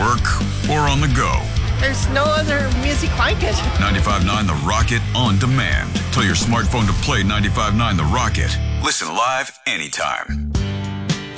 work, or on the go. There's no other music like it. 95.9 The Rocket on demand. Tell your smartphone to play 95.9 The Rocket. Listen live anytime.